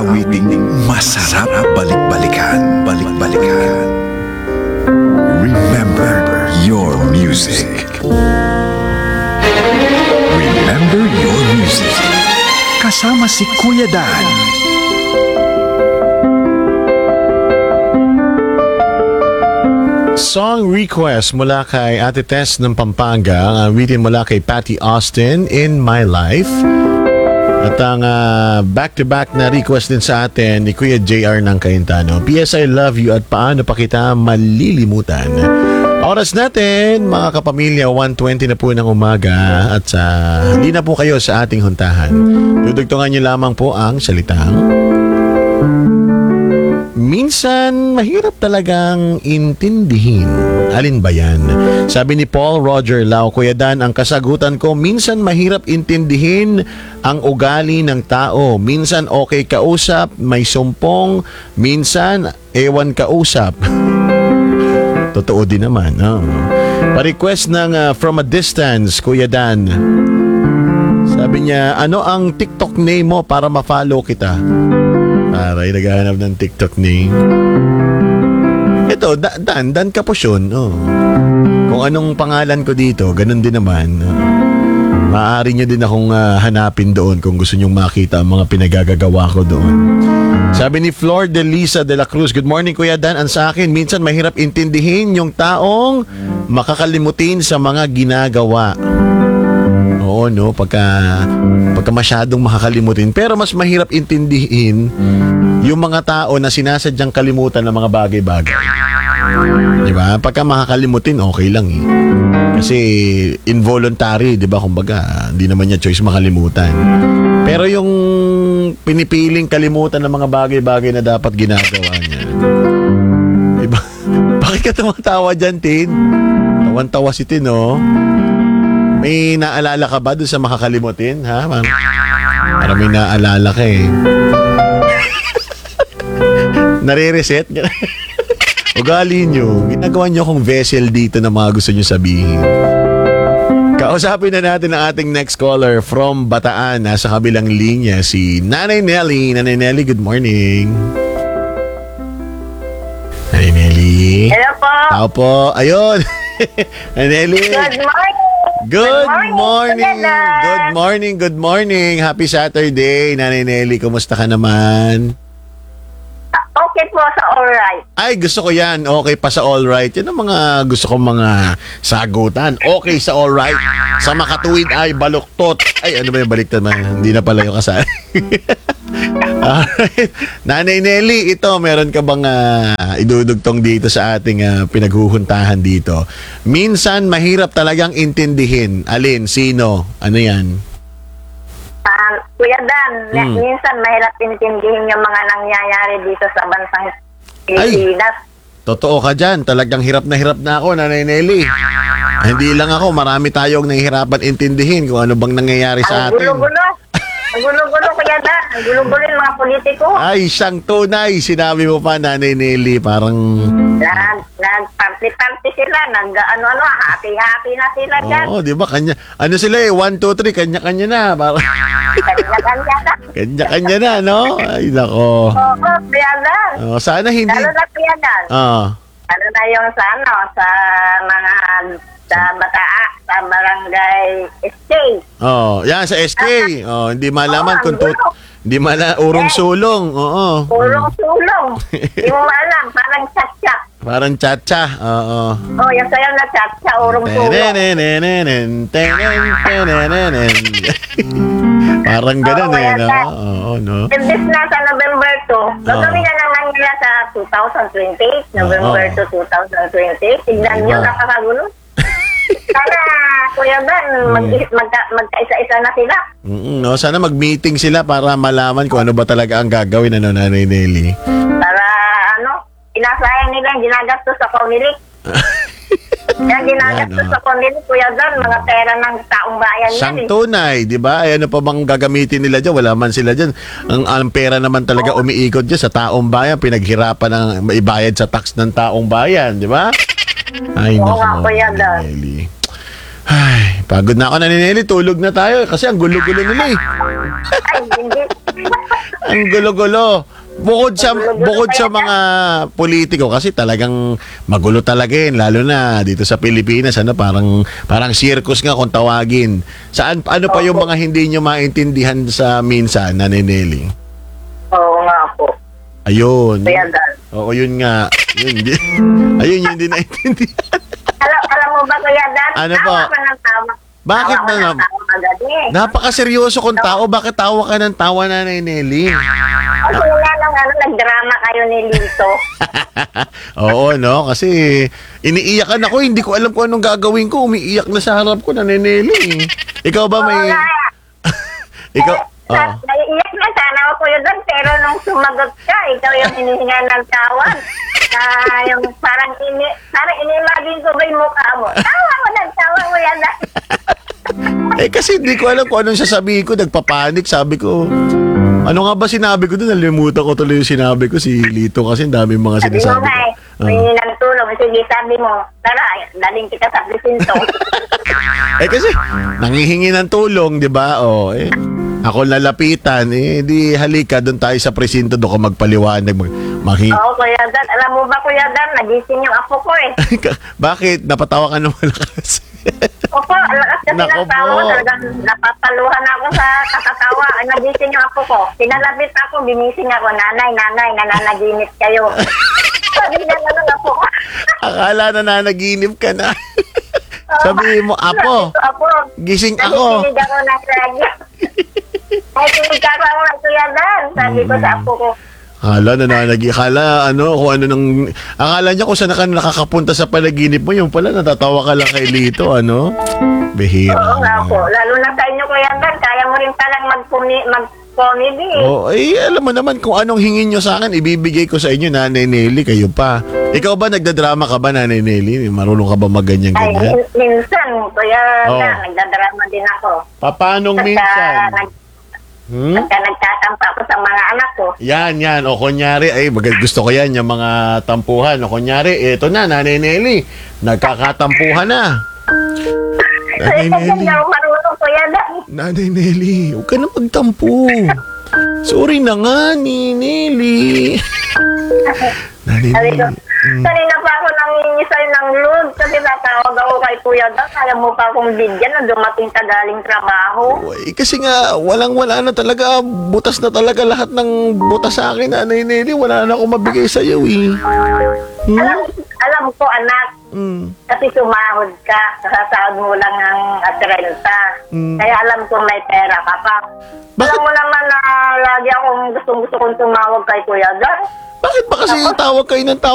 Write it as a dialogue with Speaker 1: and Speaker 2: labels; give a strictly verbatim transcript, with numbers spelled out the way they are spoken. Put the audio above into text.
Speaker 1: awiting masarap balik-balikan, balik-balikan. Remember your music. Remember your music. Kasama si Kuya Dan.
Speaker 2: Song request mula kay Ate Tess ng Pampanga, ang awitin mula kay Patty Austin, In My Life. At ang uh, back-to-back na request din sa atin ni Kuya J R ng Caintano, P S I Love You at Paano Pa Kita Malilimutan. Oras natin, mga kapamilya, one twenty na po ng umaga at sa uh, hindi na po kayo sa ating huntahan. Dudugtungan niyo lamang po ang salitang minsan mahirap talagang intindihin. Alin ba yan? Sabi ni Paul Roger Lau, Kuya Dan, ang kasagutan ko, minsan mahirap intindihin ang ugali ng tao. Minsan okay kausap, may sumpong, minsan ewan kausap. Totoo din naman. Oh. Pa-request ng uh, From a Distance, Kuya Dan. Sabi niya, ano ang TikTok name mo para ma-follow kita? Aray, naghahanap ng TikTok name. Ito, da- Dan, Dan Kapusyon. Oh. Kung anong pangalan ko dito, ganun din naman. Oh. Maaari nyo din akong uh, hanapin doon kung gusto nyong makita ang mga pinagagagawa ko doon. Sabi ni Flor de Lisa de la Cruz, good morning Kuya Dan. Ang sa akin, minsan mahirap intindihin yung taong makakalimutin sa mga ginagawa. Oo, no, pagka, pagka masyadong makakalimutin. Pero mas mahirap intindihin yung mga tao na sinasadyang kalimutan ng mga bagay-bagay. Di ba? Pagka makakalimutin, okay lang eh. Kasi involuntary, di ba? Kumbaga, hindi naman niya choice makalimutan. Pero yung pinipiling kalimutan ng mga bagay-bagay na dapat ginagawa niya. Di ba? Bakit ka tumatawa dyan, Tin? Tawan-tawa si Tin, oh. May naalala ka ba doon sa makakalimutin? Ha? Para may naalala ka eh. Nare-reset? Ugali nyo. Ginagawa nyo akong vessel dito na mga gusto nyo sabihin. Kausapin na natin ang ating next caller from Bataan. Nasa kabilang linya si Nanay Nelly. Nanay Nelly, good morning. Nanay Nelly.
Speaker 3: Hello po.
Speaker 2: Tao po. Ayun. Nanay Nelly.
Speaker 3: Good morning.
Speaker 2: Good morning. Good morning. Good morning. Happy Saturday, Nanay Nelly. Kumusta ka naman?
Speaker 3: Okay po sa alright.
Speaker 2: Ay, gusto ko yan. Okay pa sa alright. Yan ang mga gusto kong mga sagutan. Okay sa alright. Sa makatuwid ay baluktot. Ay, ano ba yung baliktad man? Hindi na pala yung kasali. Alright. Nanay Nelly, ito, meron ka bang uh, idudugtong dito sa ating uh, pinaghuhuntahan dito? Minsan, mahirap talagang intindihin. Alin? Sino? Ano yan?
Speaker 3: Uh, Kuya Dan,
Speaker 2: Hmm.
Speaker 3: minsan mahirap intindihin yung mga nangyayari dito sa bansang Pilipinas.
Speaker 2: Totoo ka dyan. Talagang hirap na hirap na ako, Nanay Nelly. Hindi lang ako, marami tayong nahihirapan intindihin kung ano bang nangyayari sa
Speaker 3: Ang
Speaker 2: atin.
Speaker 3: gulo-gulo. Ang gulo-gulo, Kuya Dan. Ang gulo-gulo yung mga politiko.
Speaker 2: Ay, siyang tunay. Sinabi mo pa, Nanay Nelly, parang...
Speaker 3: Nag, nag-party-party sila. Nag-ano-ano, happy-happy na sila dyan.
Speaker 2: Oo, di ba? Kanya, ano sila eh, one, two, three, kanya-kanya na. Parang...
Speaker 3: Kanya-kanya na.
Speaker 2: Kanya-kanya na, no? Ay, nako.
Speaker 3: Oo, Kuya Dan.
Speaker 2: Oh, sana hindi...
Speaker 3: Lalo na, Kuya Dan.
Speaker 2: Ah,
Speaker 3: Ano na yung sa ano, sa mga sa Bataa, sa barangay S K.
Speaker 2: oh, yan sa S K. Oh, hindi malaman
Speaker 3: Oo,
Speaker 2: kung tut...
Speaker 3: ang gulo.
Speaker 2: Hindi mala... Urong sulong. Oo.
Speaker 3: Purong sulong. Hindi mo alam, parang chat-chat.
Speaker 2: Parang tsa-tsa. Oo.
Speaker 3: Oh, yung sayo na chat-chat, urong sulong.
Speaker 2: Tenenenenen, tenenenenen. Parang ganun
Speaker 3: Oo,
Speaker 2: eh, no?
Speaker 3: yan.
Speaker 2: Oo, no?
Speaker 3: Imbis na sa November two, gagawin na naman nila sa twenty twenty-eight, November
Speaker 2: Oo.
Speaker 3: two, twenty twenty-eight. Tignan
Speaker 2: Diba?
Speaker 3: nyo, nakakagulo. Sana, Kuya Ben, mag, magka, magkaisa-isa na sila.
Speaker 2: Mm, no? Sana mag-meeting sila para malaman kung ano ba talaga ang gagawin, ano, Nanay Nelly.
Speaker 3: Para, ano, inasayang nila yung ginagastos sa Comelec. Yan, ginagastos
Speaker 2: Yan, oh.
Speaker 3: sa Comelec, Kuya Ben, mga pera ng taong bayan yan
Speaker 2: Siyang
Speaker 3: eh.
Speaker 2: tunay, di ba? Ay, ano pa bang gagamitin nila dyan? Wala man sila dyan. Ang, ang pera naman talaga umiikot dyan sa taong bayan. Pinaghirapan ng maibayad sa tax ng taong bayan, di ba? Ay,
Speaker 3: Oo
Speaker 2: naku,
Speaker 3: nga, Kuya Dan.
Speaker 2: Nelly. Ay, pagod na ako, Nanay Nelly. Tulog na tayo kasi ang gulo-gulo nila eh.
Speaker 3: Ay, hindi.
Speaker 2: Ang gulo-gulo. Bukod sa bukod sa mga politiko kasi talagang magulo talaga yun, lalo na dito sa Pilipinas, ano, parang parang circus nga kung tawagin. Saan ano pa yung mga hindi nyo maintindihan sa minsan, Nanay Nelly?
Speaker 3: Oo nga po.
Speaker 2: Ayun.
Speaker 3: Kuya Dan.
Speaker 2: Oo, yun nga. Yun, di- ayun yung hindi naintindihan.
Speaker 3: Alam, alam mo ba, Kuya Dan?
Speaker 2: Ano
Speaker 3: tawa
Speaker 2: po?
Speaker 3: ka ng tawa.
Speaker 2: Bakit
Speaker 3: tawa ka
Speaker 2: na
Speaker 3: ng tawa agad eh.
Speaker 2: Napakaseryoso kong tao. Bakit tawa ka ng tawa, Nanay Nelly?
Speaker 3: Kasi nga lang, ano, nagdrama kayo ni Lito.
Speaker 2: Oo, no? Kasi iniiyakan ako. Hindi ko alam kung anong gagawin ko. Umiiyak na sa harap ko, Nanay Nelly. Ikaw ba may...
Speaker 3: Oo nga.
Speaker 2: Ikaw...
Speaker 3: Sa,
Speaker 2: Oh.
Speaker 3: naiiyak na sana ako Kuya Dan, pero nung sumagot ka, ikaw yung hinihinga ng tawan. Ah, yung parang ini, parang inimagine ko ba yung mukha mo? Tawa mo ng tawa, Kuya Dan.
Speaker 2: Eh kasi hindi ko alam kung anong sasabihin ko. Nagpapanik. Sabi ko, ano nga ba sinabi ko doon? Nalimutan ko tuloy yung sinabi ko. Si Lito kasi dami mga
Speaker 3: Sabi mo
Speaker 2: sinasabi
Speaker 3: nga eh,
Speaker 2: ko.
Speaker 3: may ng tulong. Sige, sabi mo, tara, daling kita sa presinto.
Speaker 2: Eh kasi, nangihingi ng tulong, di ba? O, eh, ako lalapitan, eh, di halika, doon tayo sa presinto, doon ko magpaliwanag, mag, maghi-
Speaker 3: Oo, Kuya Dan. Alam mo ba, Kuya Dan, nagising yung apo ko eh.
Speaker 2: Bakit? Napatawa ka naman malakas.
Speaker 3: Opo, alakas kasi
Speaker 2: Nako
Speaker 3: ng tawa.
Speaker 2: po.
Speaker 3: Talagang napapaluhan ako sa kakatawa. Ay, nagising yung apo ko. Pinalapit ako, binising ako. Nanay, nanay, nananaginip kayo. Sabi na naman apo ko.
Speaker 2: Akala na nanaginip ka na. Sabihin mo, Apo,
Speaker 3: Sabi ko, Apo,
Speaker 2: gising ako.
Speaker 3: nakikinig ako ng radyo. Ay, kinig ka ako ng Kuya Dan. Sabi ko sa apo ko.
Speaker 2: Akala na nanagi, akala ano, kung ano nang, akala niya kung saan ka nakakapunta sa panaginip mo, yung pala natatawa ka lang kay Lito, ano? Bihira.
Speaker 3: Oo nga po. Lalo na sa inyo, Kuya Dan. Kaya mo rin palang mag-comedy. Mag-comedy.
Speaker 2: Oh, eh, alam mo naman kung anong hingin nyo sa akin, ibibigay ko sa inyo, Nanay Nelly, kayo pa. Ikaw ba, nagdadrama ka ba, Nanay Nelly? Marunong ka ba
Speaker 3: Ay,
Speaker 2: maganyan-ganyan?
Speaker 3: min- minsan, Kuya
Speaker 2: Oo.
Speaker 3: Dan, nagdadrama din ako.
Speaker 2: Papanong
Speaker 3: Pagka
Speaker 2: minsan?
Speaker 3: nag-
Speaker 2: Hmm?
Speaker 3: Pagka nagtatampa ako sa mga anak ko.
Speaker 2: Yan, yan. O kunyari, ay, mag- gusto ko yan, yung mga tampuhan. O kunyari, eto na, Nanay Nelly, nagkakatampuhan na. Nanay
Speaker 3: Kaya pag
Speaker 2: Nelly,
Speaker 3: hindi ako marunong, Kuya Dan.
Speaker 2: Nanay Nelly, huwag ka na magtampo. Sorry na nga, ni Nelly. Nanay
Speaker 3: Sabi ko,
Speaker 2: Nelly. Mm.
Speaker 3: kanina pa ako nangingisay ng load kasi tatawag ako kay Kuya Dan. Kaya mo pa akong bigyan na dumating sa galing trabaho.
Speaker 2: Uy, kasi nga, walang-wala na talaga. Butas na talaga lahat ng butas sa akin, Nanay Nelly. Wala na akong mabigay sa'yo, eh. Hmm?
Speaker 3: Alam, alam ko, anak,
Speaker 2: Mm.
Speaker 3: kasi sumahod ka, sasahod mo lang ang at renta.
Speaker 2: Mm.
Speaker 3: Kaya alam ko may pera ka pa.
Speaker 2: Bakit?
Speaker 3: Alam mo naman na lagi akong gustong-gusto kong tumawag kay Kuya Dan.
Speaker 2: Bakit ba kasi tawag kayo ng tawag?